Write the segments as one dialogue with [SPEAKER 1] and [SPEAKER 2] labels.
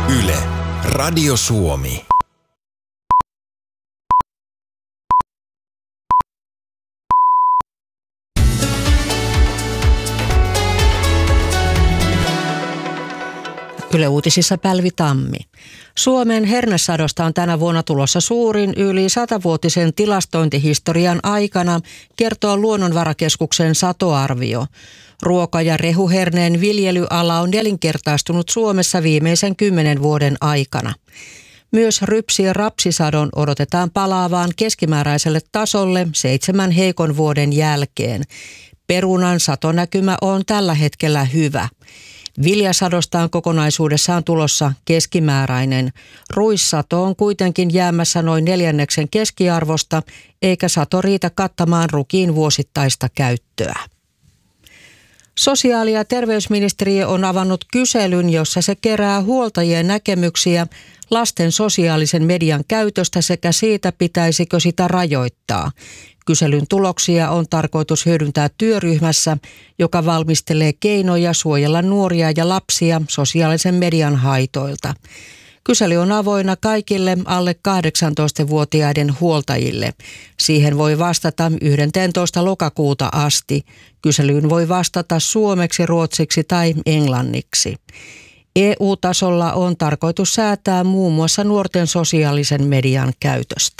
[SPEAKER 1] Yle, Radio Suomi.
[SPEAKER 2] Yle Uutisissa Pälvi Tammi. Suomen hernesadosta on tänä vuonna tulossa suurin yli 100-vuotisen tilastointihistorian aikana, kertoo Luonnonvarakeskuksen satoarvio. Ruoka- ja rehuherneen viljelyala on nelinkertaistunut Suomessa viimeisen 10 vuoden aikana. Myös rypsi- ja rapsisadon odotetaan palaavaan keskimääräiselle tasolle 7 heikon vuoden jälkeen. Perunan satonäkymä on tällä hetkellä hyvä. Viljasadosta on kokonaisuudessaan tulossa keskimääräinen. Ruissato on kuitenkin jäämässä noin 1/4 keskiarvosta, eikä sato riitä kattamaan rukiin vuosittaista käyttöä. Sosiaali- ja terveysministeriö on avannut kyselyn, jossa se kerää huoltajien näkemyksiä lasten sosiaalisen median käytöstä sekä siitä, pitäisikö sitä rajoittaa. Kyselyn tuloksia on tarkoitus hyödyntää työryhmässä, joka valmistelee keinoja suojella nuoria ja lapsia sosiaalisen median haitoilta. Kysely on avoinna kaikille alle 18-vuotiaiden huoltajille. Siihen voi vastata 11. lokakuuta asti. Kyselyyn voi vastata suomeksi, ruotsiksi tai englanniksi. EU-tasolla on tarkoitus säätää muun muassa nuorten sosiaalisen median käytöstä.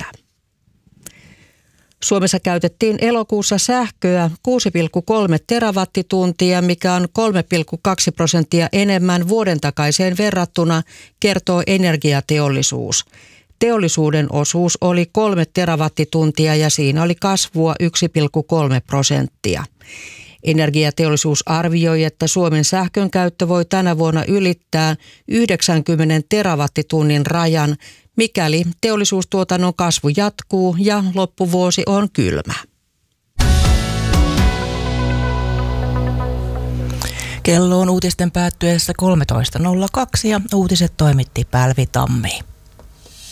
[SPEAKER 2] Suomessa käytettiin elokuussa sähköä 6,3 terawattituntia, mikä on 3,2% enemmän vuoden takaiseen verrattuna, kertoo Energiateollisuus. Teollisuuden osuus oli 3 terawattituntia ja siinä oli kasvua 1,3%. Energiateollisuus arvioi, että Suomen sähkön käyttö voi tänä vuonna ylittää 90 terawattitunnin rajan, mikäli teollisuustuotannon kasvu jatkuu ja loppuvuosi on kylmä.
[SPEAKER 3] Kello on uutisten päättyessä 13.02 ja uutiset toimitti Pälvi Tammi.